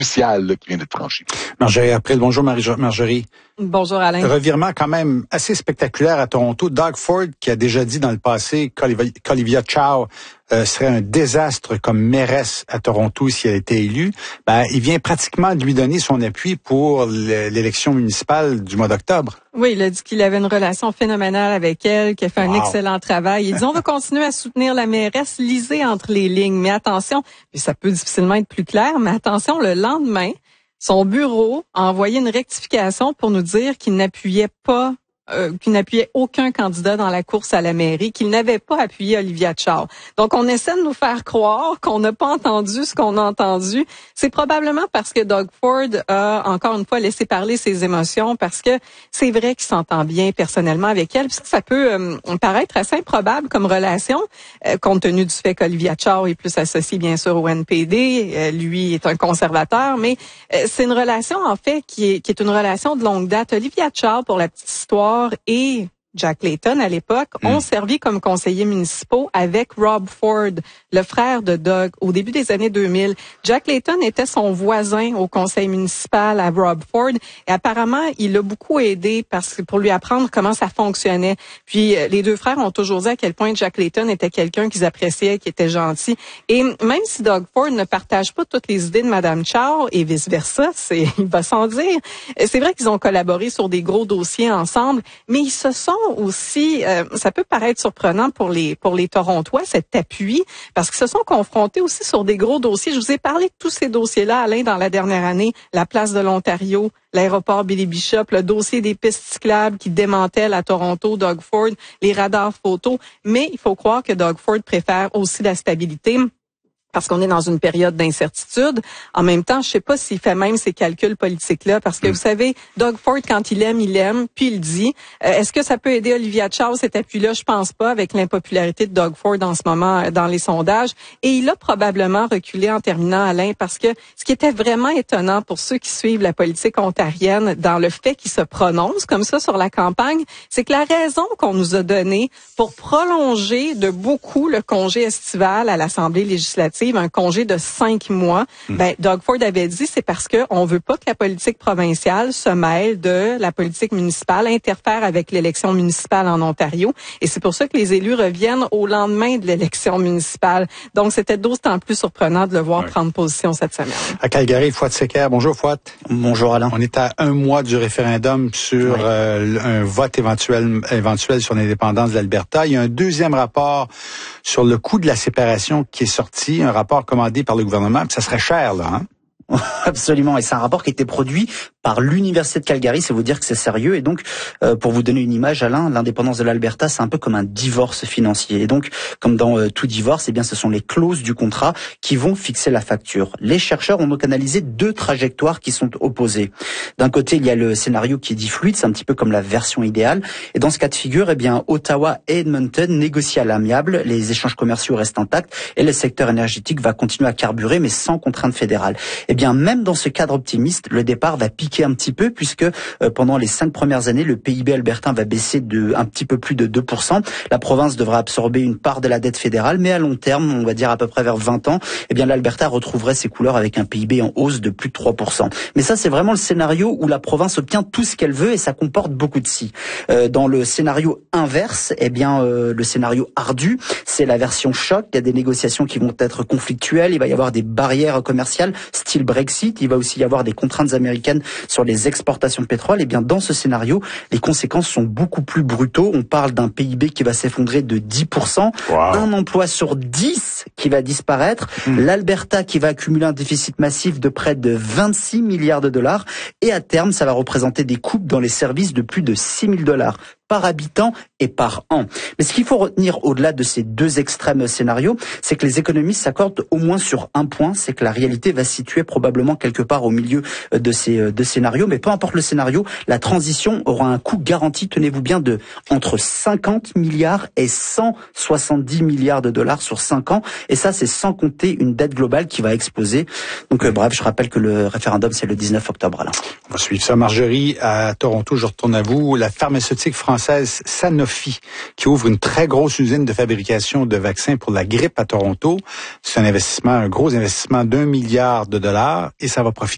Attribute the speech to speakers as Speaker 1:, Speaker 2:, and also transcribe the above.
Speaker 1: crucial là, qui vient d'être franchi.
Speaker 2: Marjorie April, bonjour Marjorie.
Speaker 3: Bonjour Alain.
Speaker 2: Revirement quand même assez spectaculaire à Toronto. Doug Ford, qui a déjà dit dans le passé qu'Olivia Chow serait un désastre comme mairesse à Toronto si elle était élue, il vient pratiquement de lui donner son appui pour l'élection municipale du mois d'octobre.
Speaker 3: Oui, il a dit qu'il avait une relation phénoménale avec elle, qu'il a fait un excellent travail. Il dit on va continuer à soutenir la mairesse, lisez entre les lignes. Mais attention, ça peut difficilement être plus clair, mais attention, le lendemain, son bureau a envoyé une rectification pour nous dire qu'il n'appuyait aucun candidat dans la course à la mairie, qu'il n'avait pas appuyé Olivia Chow. Donc, on essaie de nous faire croire qu'on n'a pas entendu ce qu'on a entendu. C'est probablement parce que Doug Ford a, encore une fois, laissé parler ses émotions, parce que c'est vrai qu'il s'entend bien personnellement avec elle. Puis ça peut paraître assez improbable comme relation, compte tenu du fait qu'Olivia Chow est plus associée, bien sûr, au NPD. Lui est un conservateur, mais c'est une relation, en fait, qui est une relation de longue date. Olivia Chow, pour la petite histoire, et Jack Layton, à l'époque, ont servi comme conseillers municipaux avec Rob Ford, le frère de Doug, au début des années 2000. Jack Layton était son voisin au conseil municipal à Rob Ford et apparemment, il l'a beaucoup aidé pour lui apprendre comment ça fonctionnait. Puis, les deux frères ont toujours dit à quel point Jack Layton était quelqu'un qu'ils appréciaient, qui était gentil. Et même si Doug Ford ne partage pas toutes les idées de Madame Chow et vice-versa, il va sans dire, c'est vrai qu'ils ont collaboré sur des gros dossiers ensemble, mais ils se sont aussi, ça peut paraître surprenant pour les Torontois, cet appui, parce qu'ils se sont confrontés aussi sur des gros dossiers. Je vous ai parlé de tous ces dossiers-là, Alain, dans la dernière année, la place de l'Ontario, l'aéroport Billy Bishop, le dossier des pistes cyclables qui démantèlent à Toronto, Doug Ford, les radars photos. Mais il faut croire que Doug Ford préfère aussi la stabilité, parce qu'on est dans une période d'incertitude. En même temps, je sais pas s'il fait même ces calculs politiques-là, parce que vous savez, Doug Ford, quand il aime, puis il dit. Est-ce que ça peut aider Olivia Chow, cet appui-là? Je pense pas, avec l'impopularité de Doug Ford en ce moment dans les sondages. Et il a probablement reculé en terminant, Alain, parce que ce qui était vraiment étonnant pour ceux qui suivent la politique ontarienne dans le fait qu'il se prononce comme ça sur la campagne, c'est que la raison qu'on nous a donnée pour prolonger de beaucoup le congé estival à l'Assemblée législative, un congé de 5 mois, Doug Ford avait dit, c'est parce que on veut pas que la politique provinciale se mêle de la politique municipale, interfère avec l'élection municipale en Ontario. Et c'est pour ça que les élus reviennent au lendemain de l'élection municipale. Donc, c'était d'autant plus surprenant de le voir prendre position cette semaine.
Speaker 2: À Calgary, Fouad Secker. Bonjour, Fouad.
Speaker 4: Bonjour, Alain.
Speaker 2: On est à 1 mois du référendum sur un vote éventuel sur l'indépendance de l'Alberta. Il y a un deuxième rapport sur le coût de la séparation qui est sorti, un rapport commandé par le gouvernement. Ça serait cher, là, hein?
Speaker 4: Absolument, et c'est un rapport qui a été produit par l'Université de Calgary, c'est vous dire que c'est sérieux. Et donc, pour vous donner une image, Alain, l'indépendance de l'Alberta, c'est un peu comme un divorce financier. Et donc, comme dans tout divorce, eh bien, ce sont les clauses du contrat qui vont fixer la facture. Les chercheurs ont donc analysé 2 trajectoires qui sont opposées. D'un côté, il y a le scénario qui est dit fluide, c'est un petit peu comme la version idéale. Et dans ce cas de figure, eh bien, Ottawa et Edmonton négocient à l'amiable, les échanges commerciaux restent intacts et le secteur énergétique va continuer à carburer, mais sans contrainte fédérale. Eh bien, même dans ce cadre optimiste, le départ va piquer un petit peu, puisque pendant les 5 premières années, le PIB albertain va baisser de un petit peu plus de 2%. La province devra absorber une part de la dette fédérale, mais à long terme, on va dire à peu près vers 20 ans, eh bien l'Alberta retrouverait ses couleurs avec un PIB en hausse de plus de 3%. Mais ça, c'est vraiment le scénario où la province obtient tout ce qu'elle veut et ça comporte beaucoup de si. Dans le scénario inverse, eh bien le scénario ardu, c'est la version choc. Il y a des négociations qui vont être conflictuelles, il va y avoir des barrières commerciales, style Brexit, il va aussi y avoir des contraintes américaines sur les exportations de pétrole. Et bien dans ce scénario, les conséquences sont beaucoup plus brutaux. On parle d'un PIB qui va s'effondrer de 10%, un emploi sur 10 qui va disparaître, l'Alberta qui va accumuler un déficit massif de près de 26 milliards de dollars et à terme, ça va représenter des coupes dans les services de plus de 6 000 $ par habitant et par an. Mais ce qu'il faut retenir au-delà de ces 2 extrêmes scénarios, c'est que les économistes s'accordent au moins sur un point, c'est que la réalité va se situer probablement quelque part au milieu de ces 2 scénarios. Mais peu importe le scénario, la transition aura un coût garanti, tenez-vous bien, de entre 50 milliards et 170 milliards de dollars sur 5 ans. Et ça, c'est sans compter une dette globale qui va exploser. Donc bref, je rappelle que le référendum, c'est le 19 octobre. Alain.
Speaker 2: On va suivre ça. Marjorie, à Toronto, je retourne à vous. La pharmaceutique française Sanofi, qui ouvre une très grosse usine de fabrication de vaccins pour la grippe à Toronto. C'est un gros investissement d'1 milliard de dollars et ça va profiter